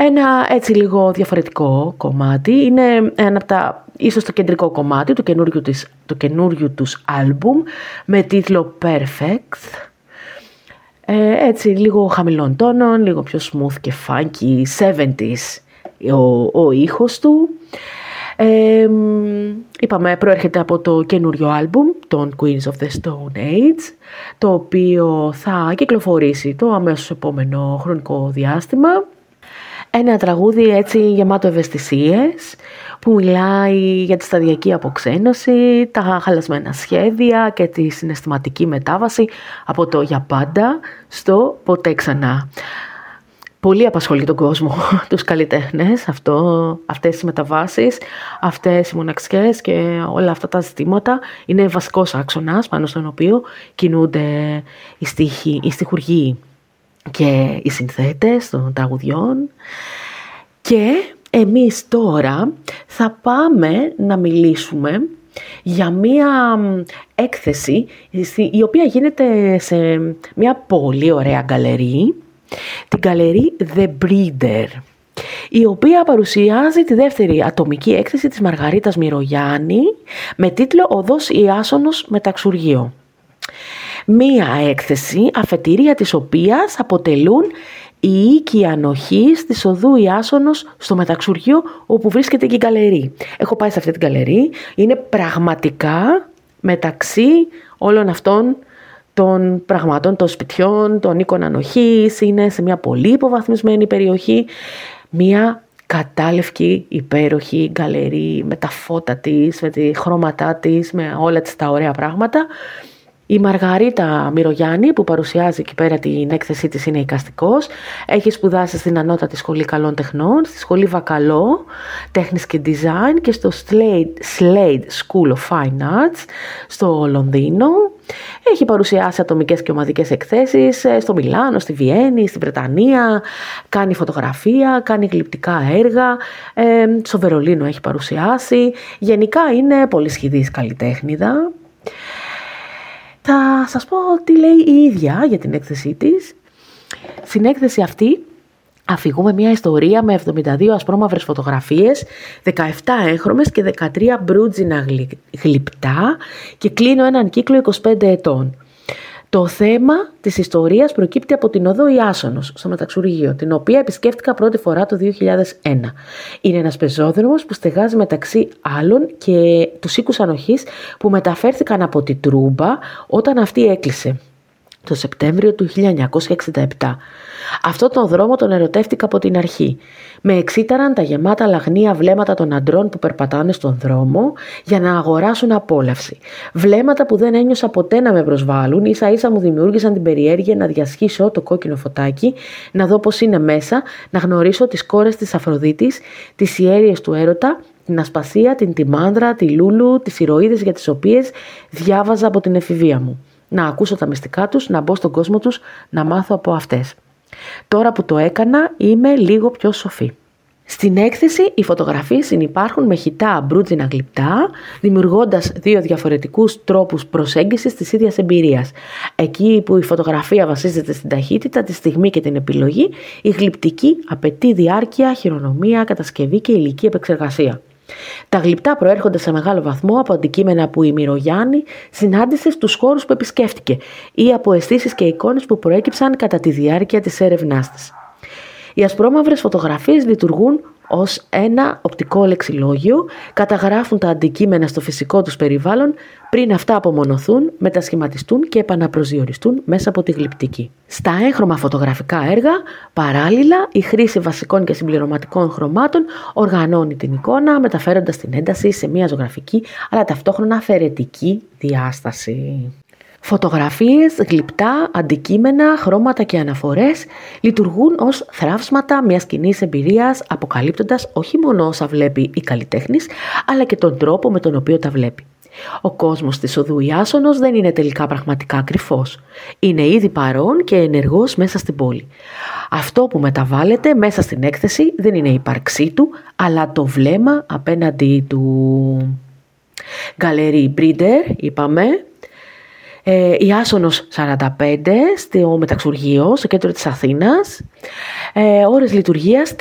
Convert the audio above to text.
Ένα έτσι λίγο διαφορετικό κομμάτι. Είναι ένα από τα, ίσως το κεντρικό κομμάτι του καινούριου τους άλμπουμ με τίτλο Perfect. Έτσι λίγο χαμηλών τόνων, λίγο πιο smooth και funky, 70s ο ήχος του. Είπαμε, προέρχεται από το καινούριο άλμπουμ των Queens of the Stone Age, το οποίο θα κυκλοφορήσει το αμέσως επόμενο χρονικό διάστημα. Ένα τραγούδι έτσι γεμάτο ευαισθησίες, που μιλάει για τη σταδιακή αποξένωση, τα χαλασμένα σχέδια και τη συναισθηματική μετάβαση από το για πάντα στο ποτέ ξανά. Πολύ απασχολεί τον κόσμο, τους καλλιτέχνες, αυτές οι μεταβάσεις, αυτές οι μοναξιές και όλα αυτά τα ζητήματα. Είναι βασικός άξονας πάνω στον οποίο κινούνται οι στίχοι, οι στιχουργοί και οι συνθέτες των τραγουδιών. Και εμείς τώρα θα πάμε να μιλήσουμε για μία έκθεση η οποία γίνεται σε μία πολύ ωραία γκαλερί, την γκαλερί The Breeder, η οποία παρουσιάζει τη δεύτερη ατομική έκθεση της Μαργαρίτας Μυρογιάννη με τίτλο «Οδός Ιάσονος Μεταξουργείο». Μία έκθεση, αφετηρία της οποίας αποτελούν οι οίκοι ανοχής της οδού Ιάσονος στο Μεταξουργείο, όπου βρίσκεται και η γκαλερί. Έχω πάει σε αυτή την γκαλερί, είναι πραγματικά μεταξύ όλων αυτών των πραγμάτων, των σπιτιών, των οίκων ανοχής, είναι σε μια πολύ υποβαθμισμένη περιοχή, μια κατάλευκη υπέροχη γκαλερί με τα φώτα της, με τη χρώματά της, με όλα τα ωραία πράγματα. Η Μαργαρίτα Μυρογιάννη, που παρουσιάζει εκεί πέρα την έκθεσή της, είναι εικαστικός. Έχει σπουδάσει στην Ανώτατη Σχολή Καλών Τεχνών, στη Σχολή Βακαλό Τέχνης και Design και στο Slade School of Fine Arts στο Λονδίνο. Έχει παρουσιάσει ατομικές και ομαδικές εκθέσεις στο Μιλάνο, στη Βιέννη, στη Βρετανία. Κάνει φωτογραφία, κάνει γλυπτικά έργα. Στο Βερολίνο έχει παρουσιάσει. Γενικά είναι πολύ σχηδής καλλιτέχνηδα. Θα σας πω τι λέει η ίδια για την έκθεσή της. Στην έκθεση αυτή αφηγούμε μια ιστορία με 72 ασπρόμαυρες φωτογραφίες, 17 έγχρωμες και 13 μπρούτζινα γλυπτά και κλείνω έναν κύκλο 25 ετών. Το θέμα της ιστορίας προκύπτει από την οδό Ιάσονος στο Μεταξουργείο, την οποία επισκέφτηκα πρώτη φορά το 2001. Είναι ένας πεζόδρομος που στεγάζει μεταξύ άλλων και τους οίκους ανοχής που μεταφέρθηκαν από τη Τρούμπα όταν αυτή έκλεισε το Σεπτέμβριο του 1967. Αυτό τον δρόμο τον ερωτεύτηκα από την αρχή. Με εξήταραν τα γεμάτα λαγνία βλέμματα των αντρών που περπατάνε στον δρόμο για να αγοράσουν απόλαυση. Βλέμματα που δεν ένιωσα ποτέ να με προσβάλλουν, ίσα ίσα μου δημιούργησαν την περιέργεια να διασχίσω το κόκκινο φωτάκι, να δω πώς είναι μέσα, να γνωρίσω τις κόρες της Αφροδίτης, τις ιέριες του έρωτα, την Ασπασία, την Τιμάνδρα, τη Λούλου, τις ηρωίδες για τις οποίες διάβαζα από την εφηβεία μου. Να ακούσω τα μυστικά τους, να μπω στον κόσμο τους, να μάθω από αυτές. Τώρα που το έκανα είμαι λίγο πιο σοφή. Στην έκθεση οι φωτογραφίες συνυπάρχουν με χυτά μπρούτζινα γλυπτά, δημιουργώντας δύο διαφορετικούς τρόπους προσέγγισης της ίδιας εμπειρίας. Εκεί που η φωτογραφία βασίζεται στην ταχύτητα, τη στιγμή και την επιλογή, η γλυπτική απαιτεί διάρκεια, χειρονομία, κατασκευή και υλική επεξεργασία. Τα γλυπτά προέρχονται σε μεγάλο βαθμό από αντικείμενα που η Μυρογιάννη συνάντησε στους χώρους που επισκέφτηκε ή από αισθήσεις και εικόνες που προέκυψαν κατά τη διάρκεια της έρευνάς της. Οι ασπρόμαυρες φωτογραφίες λειτουργούν ως ένα οπτικό λεξιλόγιο, καταγράφουν τα αντικείμενα στο φυσικό τους περιβάλλον πριν αυτά απομονωθούν, μετασχηματιστούν και επαναπροσδιοριστούν μέσα από τη γλυπτική. Στα έγχρωμα φωτογραφικά έργα, παράλληλα, η χρήση βασικών και συμπληρωματικών χρωμάτων οργανώνει την εικόνα, μεταφέροντας την ένταση σε μια ζωγραφική αλλά ταυτόχρονα αφαιρετική διάσταση. Φωτογραφίες, γλυπτά, αντικείμενα, χρώματα και αναφορές λειτουργούν ως θραύσματα μιας κοινής εμπειρίας, αποκαλύπτοντας όχι μόνο όσα βλέπει η καλλιτέχνης, αλλά και τον τρόπο με τον οποίο τα βλέπει. Ο κόσμος της οδού Ιάσονος δεν είναι τελικά πραγματικά κρυφός. Είναι ήδη παρόν και ενεργός μέσα στην πόλη. Αυτό που μεταβάλλεται μέσα στην έκθεση δεν είναι η ύπαρξή του, αλλά το βλέμμα απέναντί του. Γκαλερί Breeder, είπαμε. Ιάσονος 45 στο Μεταξουργείο, στο κέντρο της Αθήνας. Ώρες λειτουργίας